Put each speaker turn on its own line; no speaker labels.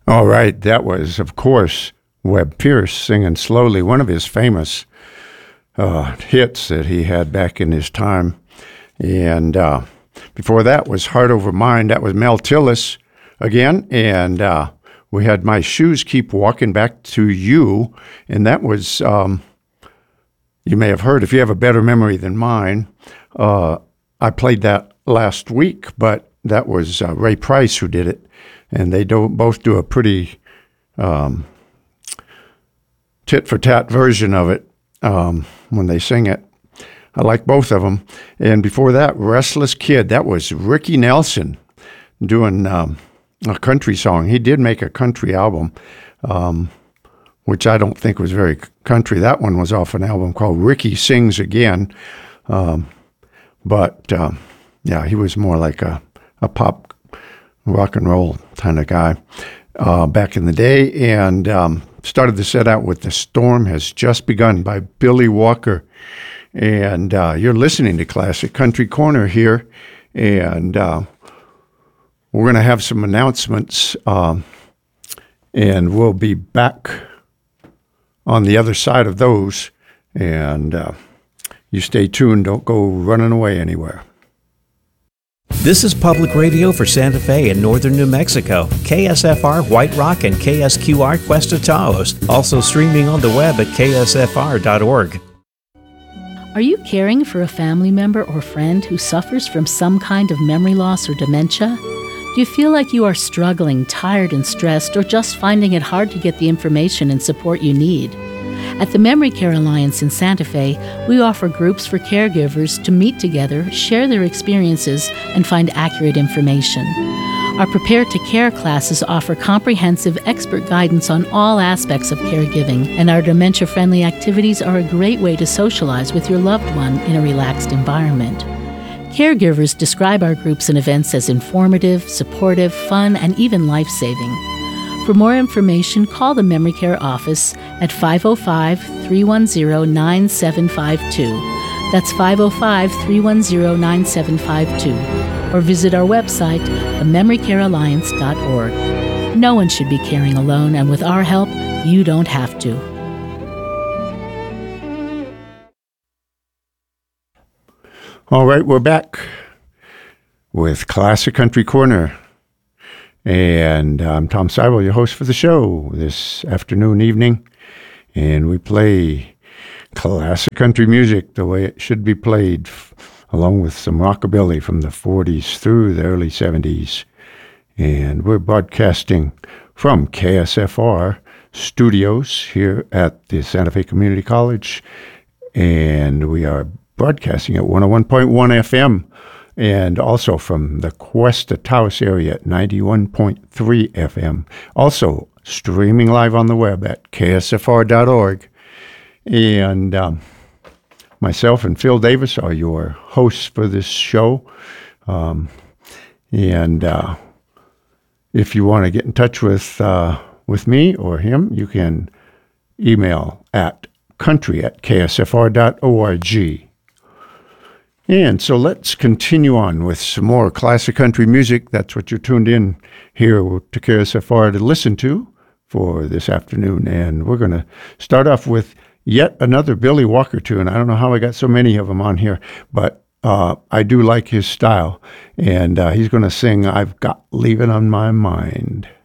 All right, that was, of course, Webb Pierce singing Slowly, one of his famous hits that he had back in his time. And before that was Heart Over Mind. That was Mel Tillis again. And we had My Shoes Keep Walking Back to You. And that was, you may have heard, if you have a better memory than mine, I played that last week, but that was Ray Price who did it. And they both do a pretty tit-for-tat version of it when they sing it. I like both of them. And before that, Restless Kid. That was Ricky Nelson doing a country song. He did make a country album, which I don't think was very country. That one was off an album called Ricky Sings Again. But he was more like a pop rock and roll kind of guy back in the day, and started the set out with The Storm Has Just Begun by Billy Walker. And you're listening to Classic Country Corner here, and we're going to have some announcements, and we'll be back on the other side of those, and you stay tuned. Don't go running away anywhere.
This is public radio for Santa Fe and northern New Mexico, KSFR White Rock and KSQR Cuesta Taos, also streaming on the web at ksfr.org.
Are you caring for a family member or friend who suffers from some kind of memory loss or dementia? Do you feel like you are struggling, tired and stressed, or just finding it hard to get the information and support you need? At the Memory Care Alliance in Santa Fe, we offer groups for caregivers to meet together, share their experiences, and find accurate information. Our Prepare to Care classes offer comprehensive expert guidance on all aspects of caregiving, and our dementia-friendly activities are a great way to socialize with your loved one in a relaxed environment. Caregivers describe our groups and events as informative, supportive, fun, and even life-saving. For more information, call the Memory Care office at 505-310-9752. That's 505-310-9752. Or visit our website, thememorycarealliance.org. No one should be caring alone, and with our help, you don't have to.
All right, we're back with Classic Country Corner. And I'm Tom Seibel, your host for the show this afternoon, evening. And we play classic country music the way it should be played, along with some rockabilly from the 40s through the early 70s. And we're broadcasting from KSFR studios here at the Santa Fe Community College. And we are broadcasting at 101.1 FM. And also from the Cuesta Taos area at 91.3 FM. Also streaming live on the web at ksfr.org. And myself and Phil Davis are your hosts for this show. And if you want to get in touch with me or him, you can email at country@ksfr.org. And so let's continue on with some more classic country music. That's what you're tuned in here to KSFR to listen to for this afternoon. And we're going to start off with yet another Billy Walker tune. I don't know how I got so many of them on here, but I do like his style. And he's going to sing I've Got Leaving on My Mind.